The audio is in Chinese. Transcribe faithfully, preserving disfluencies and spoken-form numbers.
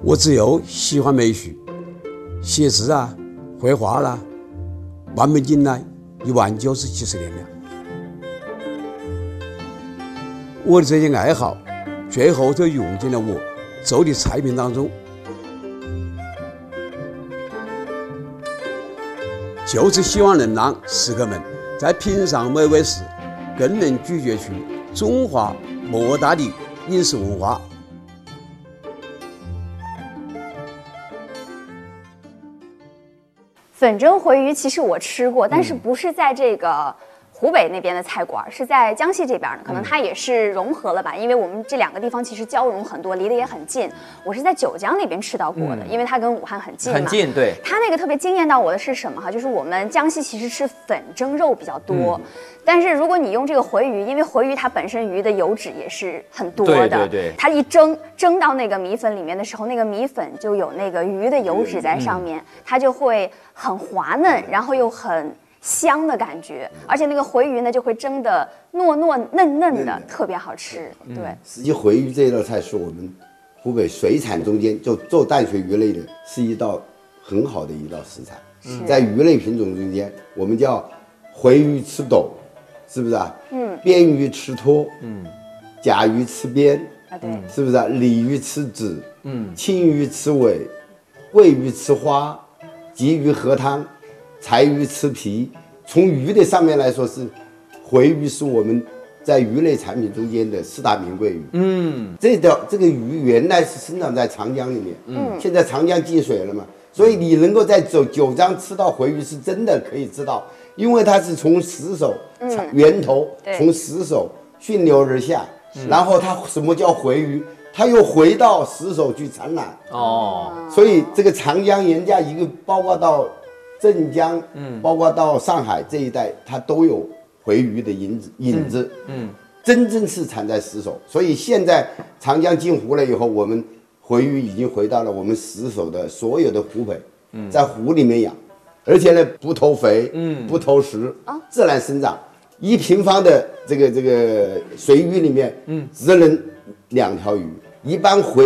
我只有喜欢美术，写字啊，绘画啦，慢慢进来一万九十几十年了。我的这些爱好，最后都用进了我做的菜品当中，就是希望能让食客们在品尝美味时，更能咀嚼出中华莫大的饮食文化。 粉蒸回鱼其实我吃过，但是不是在这个湖北那边的菜馆，是在江西这边的，可能它也是融合了吧，因为我们这两个地方其实交融很多，离得也很近。我是在九江那边吃到过的，嗯、因为它跟武汉很近嘛。 很近，对。 它那个特别惊艳到我的是什么哈？就是我们江西其实吃粉蒸肉比较多，嗯、但是如果你用这个回鱼，因为回鱼它本身鱼的油脂也是很多的， 对对对。 它一蒸蒸到那个米粉里面的时候，那个米粉就有那个鱼的油脂在上面，嗯、它就会很滑嫩，然后又很香的感觉，而且那个回鱼呢就会蒸的糯糯嫩嫩的，特别好吃。对， 实际回鱼这道菜是我们湖北水产中间就做淡水鱼类的，是一道很好的一道食材。嗯、在鱼类品种中间，我们叫回鱼吃斗，是不是啊？嗯。边鱼吃托，嗯。甲鱼吃边，啊对，是不是啊？鲤鱼吃籽，嗯。青鱼吃尾，桂鱼吃花，鲫鱼喝汤。柴鱼吃皮，从鱼的上面来说是，回鱼是我们在鱼类产品中间的四大名贵鱼。嗯，这条这个鱼原来是生长在长江里面，嗯，现在长江进水了嘛，所以你能够在九九江吃到回鱼是真的可以吃到，因为它是从石首、嗯、源头从石首顺流而下，嗯、然后它什么叫回鱼？它又回到石首去产卵。哦，所以这个长江沿架一个包括到镇江，嗯，包括到上海这一带，它都有回鱼的影子，影子，嗯，嗯真正是产在石首。所以现在长江进湖了以后，我们回鱼已经回到了我们石首的所有的湖北，嗯，在湖里面养，而且呢不投肥，嗯，不投食，啊，自然生长。一平方的这个这个水域里面，嗯，只能两条鱼，一般回